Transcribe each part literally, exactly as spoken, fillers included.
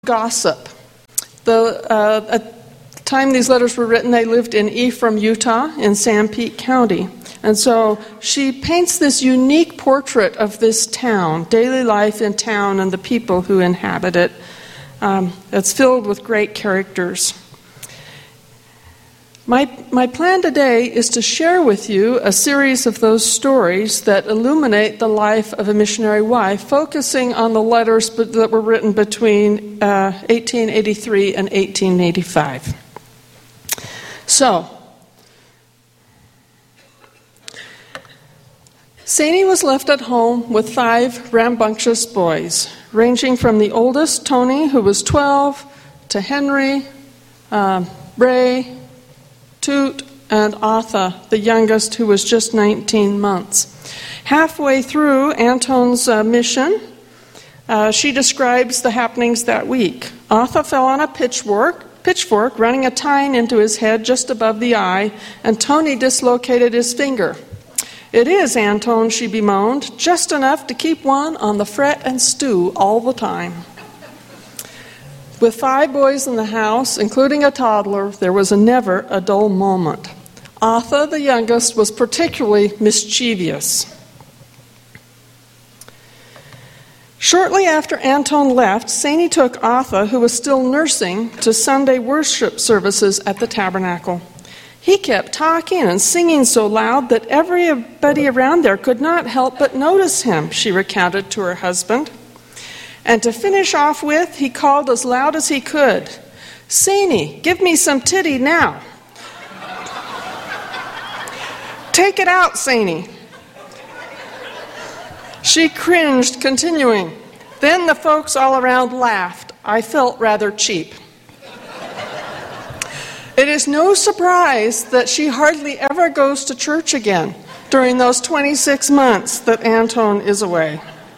gossip. The, uh, at the time these letters were written, they lived in Ephraim, Utah, in Sanpete County. And so she paints this unique portrait of this town, daily life in town and the people who inhabit it. Um, it's filled with great characters. My, my plan today is to share with you a series of those stories that illuminate the life of a missionary wife, focusing on the letters that were written between uh, eighteen eighty-three and eighteen eighty-five. So, Saini was left at home with five rambunctious boys, ranging from the oldest, Tony, who was twelve, to Henry, uh, Ray, Toot, and Atha, the youngest, who was just nineteen months. Halfway through Anton's uh, mission, uh, she describes the happenings that week. Atha fell on a pitchfork, pitchfork, running a tine into his head just above the eye, and Tony dislocated his finger. "It is, Anton," she bemoaned, "just enough to keep one on the fret and stew all the time." With five boys in the house, including a toddler, there was a never a dull moment. Atha, the youngest, was particularly mischievous. Shortly after Anton left, Saini took Atha, who was still nursing, to Sunday worship services at the tabernacle. He kept talking and singing so loud that everybody around there could not help but notice him, she recounted to her husband. And to finish off with, he called as loud as he could, "Saini, give me some titty now." "Take it out, Saini." She cringed, continuing, "Then the folks all around laughed. I felt rather cheap." It is no surprise that she hardly ever goes to church again during those twenty-six months that Anton is away.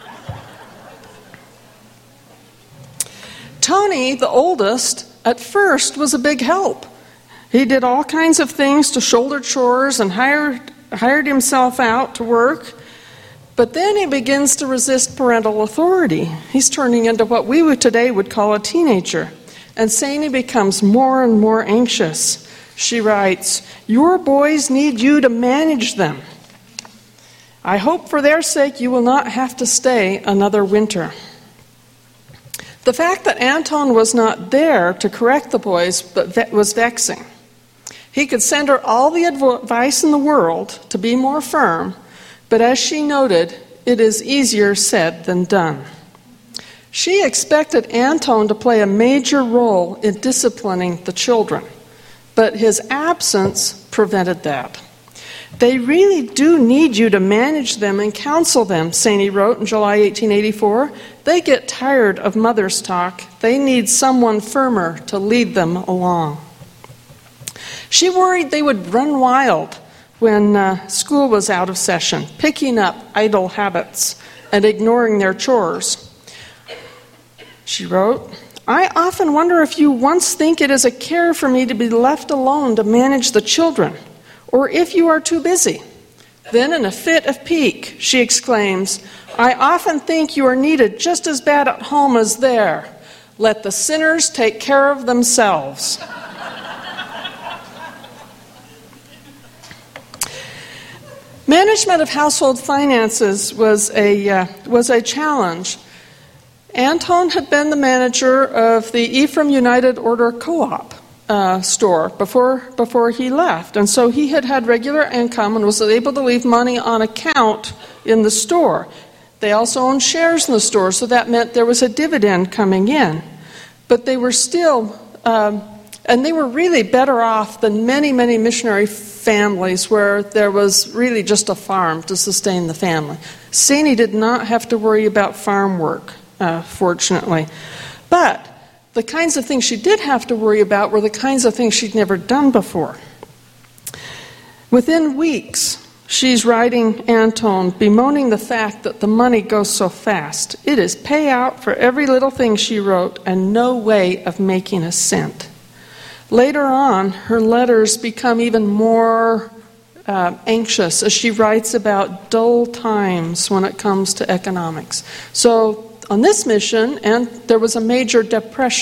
Tony, the oldest, at first was a big help. He did all kinds of things to shoulder chores and hired, hired himself out to work. But then he begins to resist parental authority. He's turning into what we would today would call a teenager. And Saini becomes more and more anxious. She writes, "Your boys need you to manage them. I hope for their sake you will not have to stay another winter." The fact that Anton was not there to correct the boys was vexing. He could send her all the advice in the world to be more firm, but as she noted, it is easier said than done. She expected Anton to play a major role in disciplining the children, but his absence prevented that. "They really do need you to manage them and counsel them," Saini wrote in July eighteen eighty-four. "They get tired of mother's talk. They need someone firmer to lead them along." She worried they would run wild when uh, school was out of session, picking up idle habits and ignoring their chores. She wrote, "I often wonder if you once think it is a care for me to be left alone to manage the children, or if you are too busy." Then in a fit of pique, she exclaims, "I often think you are needed just as bad at home as there. Let the sinners take care of themselves." Management of household finances was a, uh, was a challenge. Anton had been the manager of the Ephraim United Order Co-op uh, store before before he left. And so he had had regular income and was able to leave money on account in the store. They also owned shares in the store, so that meant there was a dividend coming in. But they were still, um, and they were really better off than many, many missionary families where there was really just a farm to sustain the family. Saini did not have to worry about farm work. Uh, fortunately. But the kinds of things she did have to worry about were the kinds of things she'd never done before. Within weeks, she's writing Anton, bemoaning the fact that the money goes so fast. It is payout for every little thing, she wrote, and no way of making a cent. Later on, her letters become even more uh, anxious as she writes about dull times when it comes to economics. So on this mission, and there was a major depression.